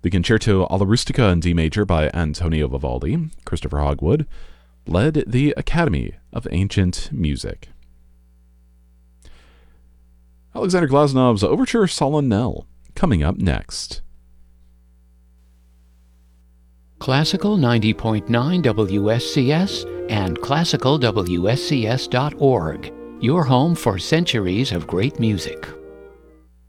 The Concerto alla Rustica in D major by Antonio Vivaldi, Christopher Hogwood, led the Academy of Ancient Music. Alexander Glasenov's Overture Solennelle, coming up next. Classical 90.9 WSCS and classicalwscs.org, your home for centuries of great music.